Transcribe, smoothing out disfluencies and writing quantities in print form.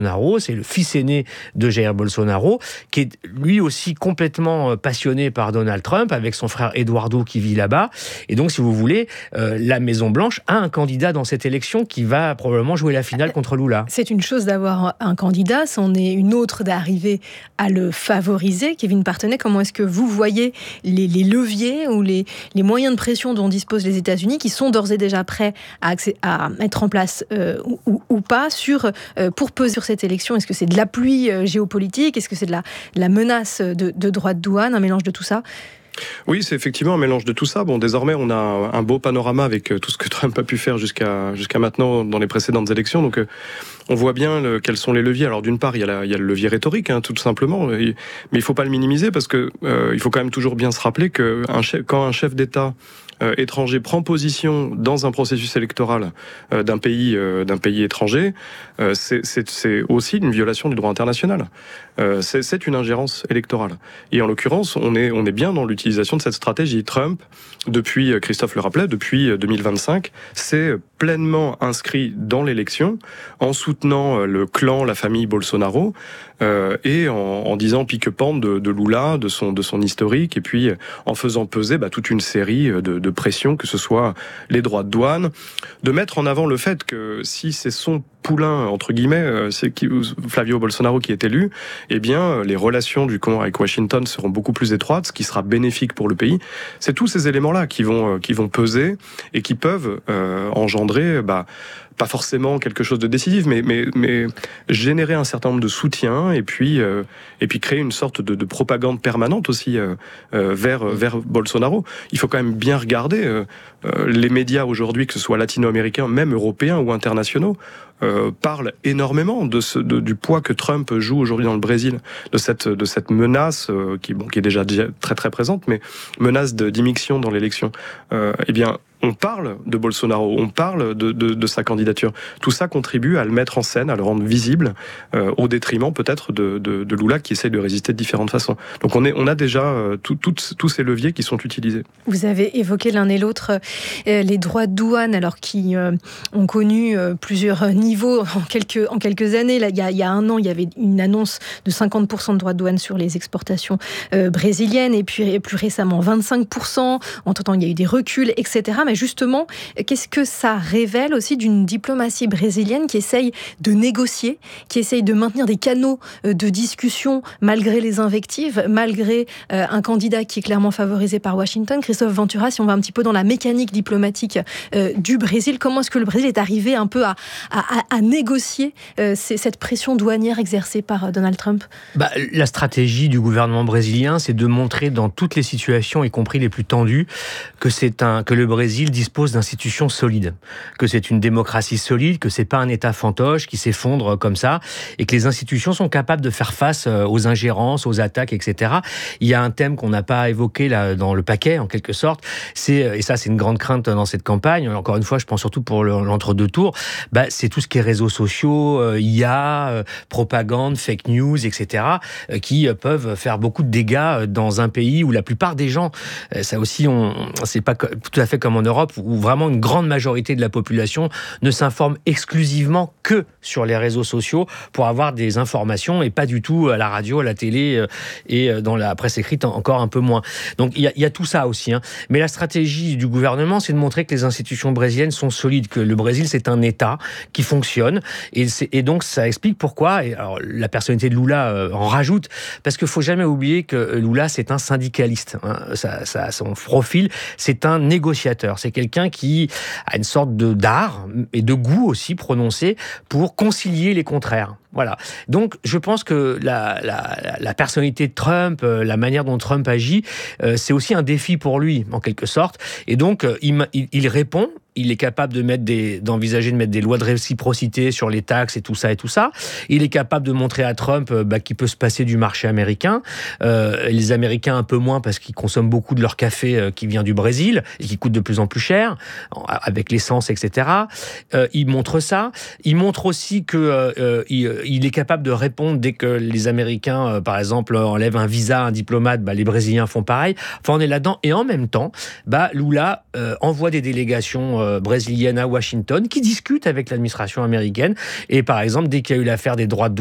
Bolsonaro, c'est le fils aîné de Jair Bolsonaro, qui est lui aussi complètement passionné par Donald Trump, avec son frère Eduardo qui vit là-bas. Et donc, si vous voulez, la Maison-Blanche a un candidat dans cette élection qui va probablement jouer la finale contre Lula. C'est une chose d'avoir un candidat, c'en est une autre d'arriver à le favoriser. Kevin Partenay, comment est-ce que vous voyez les leviers ou les moyens de pression dont disposent les États-Unis, qui sont d'ores et déjà prêts à mettre en place ou pas pour peser sur cette élection? Est-ce que c'est de l'appui géopolitique? Est-ce que c'est de la menace de droits de douane? Un mélange de tout ça? Oui, c'est effectivement un mélange de tout ça. Bon, désormais, on a un beau panorama avec tout ce que Trump a pu faire jusqu'à maintenant dans les précédentes élections. Donc, on voit bien quels sont les leviers. Alors, d'une part, il y a le levier rhétorique, tout simplement. Mais il ne faut pas le minimiser parce que il faut quand même toujours bien se rappeler que quand un chef d'État étranger prend position dans un processus électoral d'un pays étranger, c'est aussi une violation du droit international. C'est une ingérence électorale. Et en l'occurrence, on est bien dans l'utilisation de cette stratégie. Trump, depuis, Christophe le rappelait, depuis 2025, s'est pleinement inscrit dans l'élection en soutenant le clan, la famille Bolsonaro, et en disant pique-pente de Lula, de son historique, et puis en faisant peser toute une série de pressions, que ce soit les droits de douane, de mettre en avant le fait que si c'est son poulain, entre guillemets, c'est Flavio Bolsonaro qui est élu, eh bien, les relations du camp avec Washington seront beaucoup plus étroites, ce qui sera bénéfique pour le pays. C'est tous ces éléments-là qui vont peser et qui peuvent engendrer, pas forcément quelque chose de décisif, mais générer un certain nombre de soutiens et puis créer une sorte de propagande permanente aussi vers Bolsonaro. Il faut quand même bien regarder les médias aujourd'hui, que ce soit latino-américains, même européens ou internationaux, parlent énormément du poids que Trump joue aujourd'hui dans le Brésil, de cette menace qui est déjà très très présente, mais menace d'immixtion dans l'élection. Eh bien, on parle de Bolsonaro, on parle de sa candidature. Tout ça contribue à le mettre en scène, à le rendre visible, au détriment peut-être de Lula qui essaye de résister de différentes façons. Donc on a déjà tous ces leviers qui sont utilisés. Vous avez évoqué l'un et l'autre les droits de douane, alors qui ont connu plusieurs niveaux en quelques années. Là, il y a un an, il y avait une annonce de 50% de droits de douane sur les exportations brésiliennes, et puis plus récemment 25%. Entre-temps, il y a eu des reculs, etc. Mais justement, qu'est-ce que ça révèle aussi d'une diplomatie brésilienne qui essaye de négocier, qui essaye de maintenir des canaux de discussion malgré les invectives, malgré un candidat qui est clairement favorisé par Washington? Christophe Ventura, si on va un petit peu dans la mécanique diplomatique du Brésil, comment est-ce que le Brésil est arrivé un peu à négocier cette pression douanière exercée par Donald Trump? La stratégie du gouvernement brésilien, c'est de montrer dans toutes les situations, y compris les plus tendues, que le Brésil dispose d'institutions solides, que c'est une démocratie solide, que c'est pas un État fantoche qui s'effondre comme ça, et que les institutions sont capables de faire face aux ingérences, aux attaques, etc. Il y a un thème qu'on n'a pas évoqué là dans le paquet, en quelque sorte, et ça c'est une grande crainte dans cette campagne, encore une fois je pense surtout pour l'entre-deux tours, c'est tout ce qui est réseaux sociaux, IA, propagande, fake news, etc., qui peuvent faire beaucoup de dégâts dans un pays où la plupart des gens, ça aussi, c'est pas tout à fait comme en Europe, où vraiment une grande majorité de la population ne s'informe exclusivement que sur les réseaux sociaux pour avoir des informations, et pas du tout à la radio, à la télé et dans la presse écrite encore un peu moins. Donc il y a tout ça aussi. Mais la stratégie du gouvernement, c'est de montrer que les institutions brésiliennes sont solides, que le Brésil c'est un État qui fonctionne, et donc ça explique pourquoi. Et alors la personnalité de Lula en rajoute, parce qu'il faut jamais oublier que Lula c'est un syndicaliste. Son profil, c'est un négociateur. C'est quelqu'un qui a une sorte d'art et de goût aussi prononcé pour concilier les contraires. Voilà. Donc, je pense que la personnalité de Trump, la manière dont Trump agit, c'est aussi un défi pour lui, en quelque sorte. Et donc, il répond. Il est capable d'envisager de mettre des lois de réciprocité sur les taxes et tout ça. Il est capable de montrer à Trump qu'il peut se passer du marché américain. Les Américains un peu moins parce qu'ils consomment beaucoup de leur café qui vient du Brésil et qui coûte de plus en plus cher, avec l'essence, etc. Il montre ça. Il montre aussi qu'il est capable de répondre dès que les Américains, par exemple, enlèvent un visa à un diplomate, les Brésiliens font pareil. Enfin, on est là-dedans. Et en même temps, Lula envoie des délégations brésilienne à Washington, qui discute avec l'administration américaine. Et par exemple, dès qu'il y a eu l'affaire des droits de